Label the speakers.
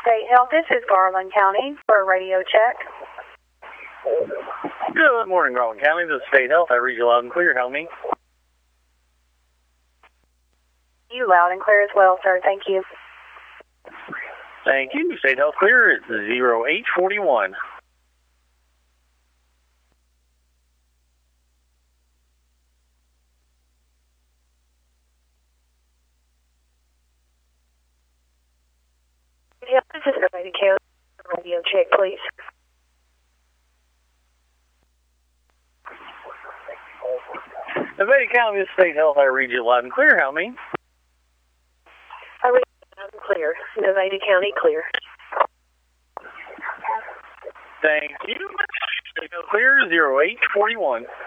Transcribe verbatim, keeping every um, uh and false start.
Speaker 1: State Health, this is Garland County for a radio check.
Speaker 2: Good morning, Garland County. This is State Health. I read you loud and clear. Help me.
Speaker 1: You loud and clear as well, sir. Thank you.
Speaker 2: Thank you. State Health clear. It's zero eight forty-one.
Speaker 1: Yeah, this is Nevada County radio check, please.
Speaker 2: Nevada County, this is State Health. I read you loud and clear. Help me.
Speaker 1: I read you loud and clear. Nevada County clear.
Speaker 2: Thank you. State Health clear. zero eight forty-one.